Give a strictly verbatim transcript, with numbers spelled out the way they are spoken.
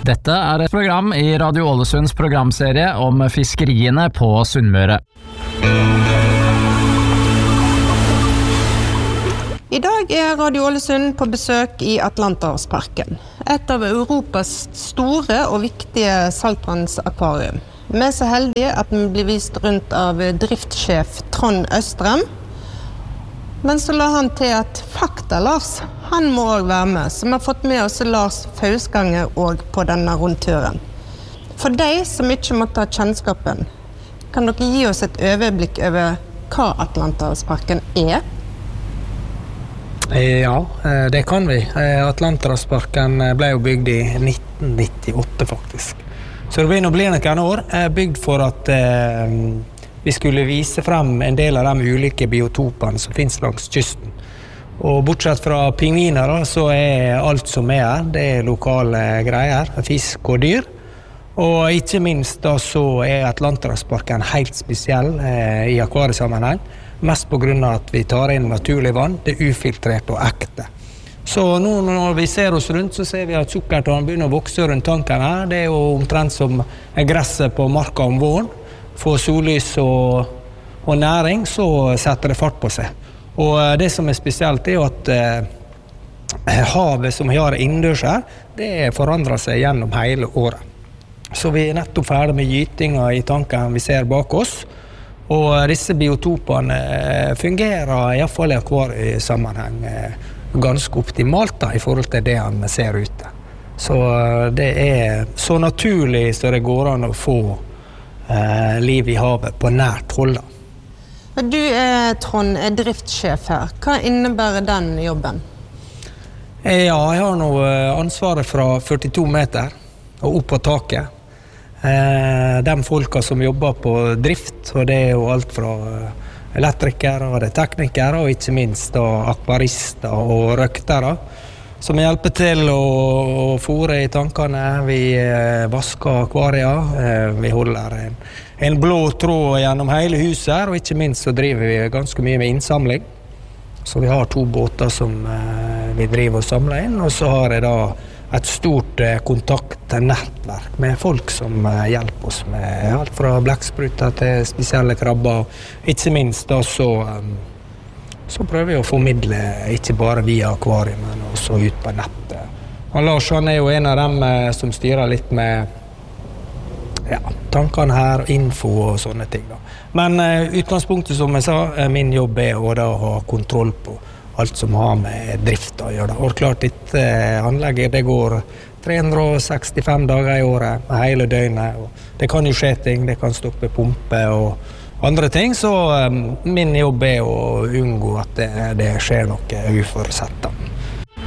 Dette er et program i Radio Ålesunds programserie om fiskeriene på Sunnmøre. I dag er Radio Ålesund på besøk i Atlanterhavsparken, et av Europas store og viktige saltvannsakvarium. Vi er så heldige at vi blir vist rundt av driftssjef Trond Østrem, men så la han til at fakta Lars, han må også være med, så vi har fått med oss Lars Fausgange også på denne rundturen. For deg som ikke måtte ha kjennskapen, kan dere gi oss et overblikk over hva Atlanterhavsparken er? Ja, det kan vi. Atlanterhavsparken ble jo bygd i nitten nittiåtte faktisk. Så det begynner å bli noen år, bygd for at eh, vi skulle vise frem en del av de ulike biotopene som finnes langs kysten. Og bortsett fra pingviner da, så er alt som er her, det er lokale greier, fisk og dyr. Og ikke minst da så er Atlanterhavsparken helt spesiell eh, i akvariesammenheng. Mest på grunn av at vi tar inn naturlig vann, det er ufiltrert og ekte. Så nå når vi ser oss rundt, så ser vi at sukkertann begynner å vokse rundt tanken her. Det er jo omtrent som gresset på marka om våren. Får sollys og, og næring, så setter det fart på seg. Og det som er spesielt er jo at eh, havet som vi har innendørs her, det forandrer seg gjennom hele året. Så vi er nettopp ferdig med gytinga i tanken vi ser bak oss, og disse biotopene fungerer i hvert fall i akvariesammenheng ganske optimalt da, i forhold til det vi ser ute. Så det er så naturlig så det går an å få eh, liv i havet på nært hold. Du er, Trond, er driftssjef her. Hva innebærer den jobben? Ja, jeg har nå ansvaret fra førtito meter og opp på taket. Eh, de folka som jobber på drift, og det er jo alt fra elektrikere og det er teknikere, og ikke minst da, akvarister og røktere, som hjelper til å, å fôre i tankene. Vi eh, vasker akvarier, eh, vi holder en, en blå tråd gjennom hele huset, og ikke minst så driver vi ganske mye med innsamling. Så vi har to båter som eh, vi driver og samler inn, og så har jeg da et stort eh, kontaktnettverk med folk som eh, hjelper oss med alt fra blekkspruter til spesielle krabber. Ikke minst da så, um, så prøver vi å formidle ikke bare via akvariet, men også ut på nettet. Og Lars han er jo en av dem eh, som styrer litt med ja, tankene her, info og sånne ting da. Men eh, utgangspunktet som jeg sa, eh, min jobb er å da ha kontroll på alt som har med drift å gjøre. Og klart ditt eh, anlegget, det går tre hundre sekstifem dager i året, hele døgnet. Og det kan jo skje ting, det kan stoppe pumpe og andre ting, så eh, min jobb er å unngå at det, det skjer noe uforutsett.